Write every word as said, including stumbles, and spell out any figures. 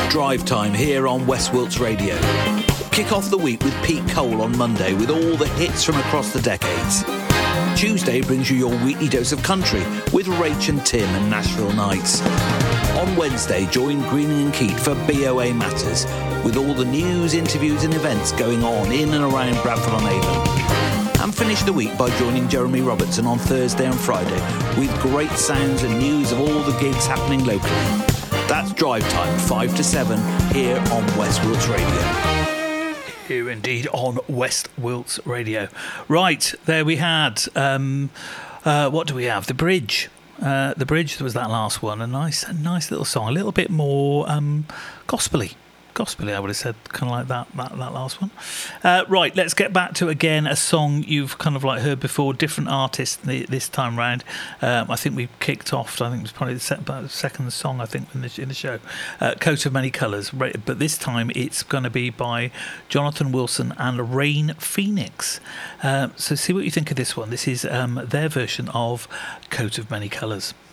Drive Time here on West Wilts Radio. Kick off the week with Pete Cole on Monday with all the hits from across the decades. Tuesday brings you your weekly dose of country with Rach and Tim and Nashville Nights. On Wednesday, join Greening and Keat for B O A Matters with all the news, interviews and events going on in and around Bradford-on-Avon. And finish the week by joining Jeremy Robertson on Thursday and Friday with great sounds and news of all the gigs happening locally. That's Drive Time, five to seven, here on West Wilts Radio. Here indeed on West Wilts Radio. Right, there we had, um, uh, what do we have? The Bridge. Uh, the Bridge, there was that last one. A nice a nice little song, a little bit more um, gospel-y. Gospel-y, I would have said, kind of like that that, that last one. Uh, right, let's get back to, again, a song you've kind of like heard before, different artists this time round. Um, I think we kicked off, I think it was probably the second song, I think, in the, in the show, uh, Coat of Many Colours. But this time it's going to be by Jonathan Wilson and Rain Phoenix. Um, so see what you think of this one. This is um, their version of Coat of Many Colours.